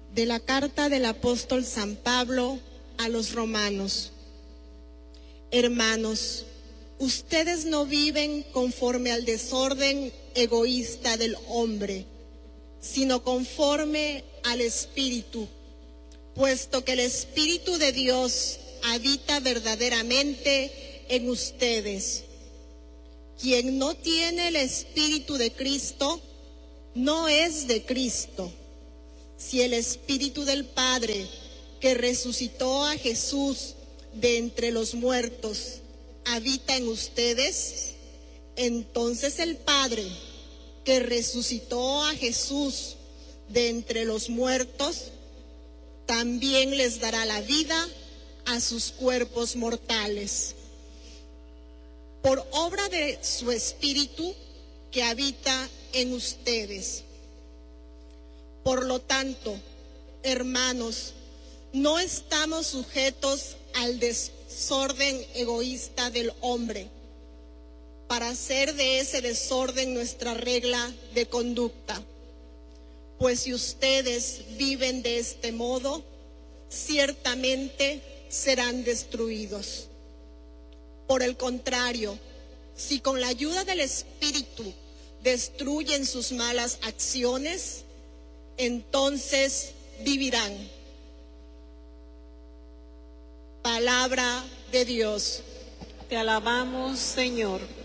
De la carta del apóstol San Pablo a los romanos. Hermanos, ustedes no viven conforme al desorden egoísta del hombre, sino conforme al Espíritu, puesto que el Espíritu de Dios habita verdaderamente en ustedes. Quien no tiene el Espíritu de Cristo, no es de Cristo. Si el Espíritu del Padre, que resucitó a Jesús de entre los muertos, habita en ustedes, entonces el Padre, que resucitó a Jesús de entre los muertos, también les dará la vida a sus cuerpos mortales, por obra de su Espíritu que habita en ustedes. Por lo tanto, hermanos, no estamos sujetos al desorden egoísta del hombre, para hacer de ese desorden nuestra regla de conducta. Pues si ustedes viven de este modo, ciertamente serán destruidos. Por el contrario, si con la ayuda del Espíritu destruyen sus malas acciones, entonces vivirán. Palabra de Dios. Te alabamos, Señor.